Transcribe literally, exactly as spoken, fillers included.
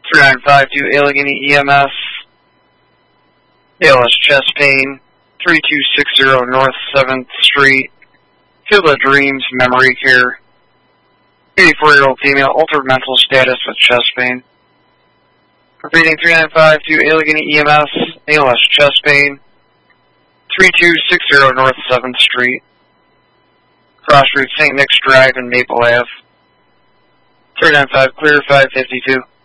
three nine five to Allegheny E M S, A L S chest pain, three two six zero North seventh Street, Field of Dreams Memory Care, eighty-four-year-old female, altered mental status with chest pain. Repeating, three nine five to Allegheny E M S, A L S chest pain, three two six zero North seventh Street, Cross Route Saint Nick's Drive and Maple Ave. three nine five clear, five fifty-two.